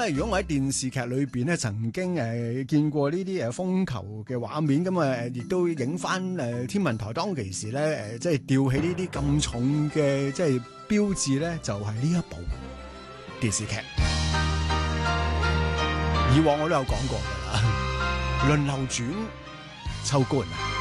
咧，如果我喺電視劇裏邊咧曾經見過呢啲風球嘅畫面，咁亦都影翻天文台當其時咧即係吊起呢啲咁重嘅即係標誌咧，就係呢一部電視劇。以往我都有講過㗎啦，輪流轉秋官啊。